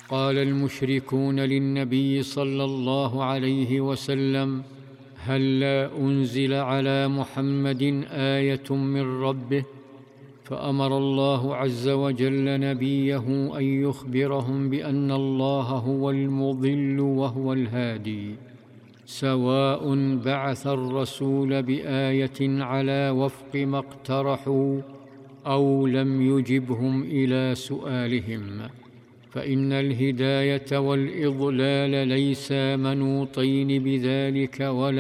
قال المشركون للنبي صلى الله عليه وسلم: هلا أنزل على محمد آية من ربه؟ فأمر الله عز وجل نبيه أن يخبرهم بأن الله هو المضل وهو الهادي، سواء بعث الرسول بآية على وفق ما اقترحوا أو لم يجبهم إلى سؤالهم، فإن الهداية والإضلال ليسا منوطين بذلك ولا